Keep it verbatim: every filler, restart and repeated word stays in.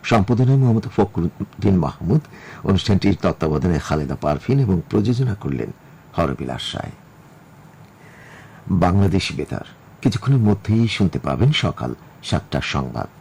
সম্পাদনায় মোহাম্মদ ফখরুদ্দিন মাহমুদ, অনুষ্ঠানটির তত্ত্বাবধানে খালেদা পারভিন এবং প্রযোজনা করলেন হরবিলাস রায়। বাংলাদেশ বেতার কিছুক্ষণের মধ্যেই শুনতে পাবেন সকাল সাতটার সংবাদ।